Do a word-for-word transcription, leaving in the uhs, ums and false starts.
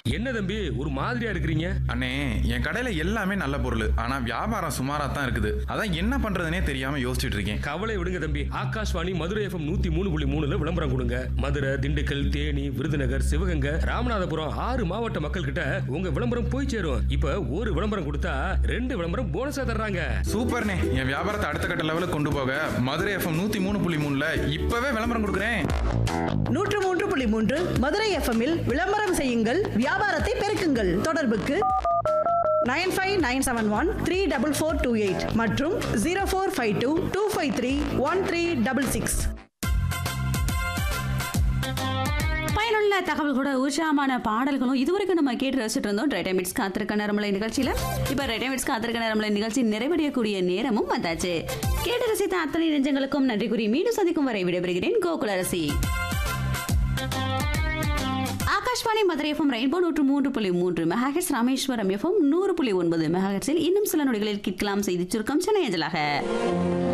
என்ன தம்பி ஒரு மாதிரியா இருக்கிறீங்க? அண்ணே, என் கடையில எல்லாமே நல்ல பொருள். ஆனா வியாபாரம் சுமாரா தான் இருக்குது. அதான் என்ன பண்றதுனே தெரியாம யோசிச்சுட்டு இருக்கேன். கவலை விடுங்க தம்பி. ஆகாஷ்வாணி மதுரை எஃப்எம் நூத்தி மூணு புள்ளி மூணுல விளம்பரம் கொடுங்க. மதுரை, திண்டுக்கல், தேனி, விருதுநகர், சிவகங்கை, ராமநாதபுரம் ஆறு மாவட்ட மக்கள் கிட்ட உங்க விளம்பரம் போய் சேரும். இப்ப ஒரு விளம்பரம் கொடுத்தா ரெண்டு விளம்பரம் போனஸா தர்றாங்க. சூப்பர்ண்ணே, என் வியாபாரத்தை அடுத்த கட்ட லெவலுக்கு கொண்டு போக மதுரை எஃப்எம் நூத்தி மூணு புள்ளி மூணுல இப்பவே விளம்பரம் கொடுக்குறேன். நூற்று மூன்று புள்ளி மூன்று மதுரை எஃப்எம்மில் விளம்பரம் செய்யுங்கள், வியாபாரத்தை பெருக்குங்கள். தொடர்புக்கு nine five nine seven one three double four two eight மற்றும் zero four five two two five three one three double six. பயனுள்ள தகவல்களோட உற்சாகமான பாடல்களும் இதுவரைக்கும் நம்ம கேட்டு ரசிச்சுட்டு இருந்தோம் ரெட்டமிட்ஸ் காத்திருக்க நேரமலை நிகழ்ச்சியில. இப்ப ரெட்டமிட்ஸ் காத்திருக்க நேரமலை நிகழ்ச்சி நிறைவடையக்கூடிய நேரமும் வந்தாச்சு. கேட்டு ரசித்த அத்தனை நெஞ்சங்களுக்கும் நன்றி கூறி மீண்டும் சந்திக்கும் வரை விடைபெறுகிறேன். கோகுலரசி. ஆகாஷ்வாணி மதுரை எஃப்எம் ரெயின்போ நூற்று மூன்று புள்ளி மூன்று மெகாஹெர்ட்ஸ், ராமேஸ்வரம் எஃப்எம் நூறு புள்ளி ஒன்பது மெகாஹெர்ட்ஸில் இன்னும் சில நொடிகளில் கேட்கலாம் செய்தி சுருக்கம் சென்னை அஞ்சலாக.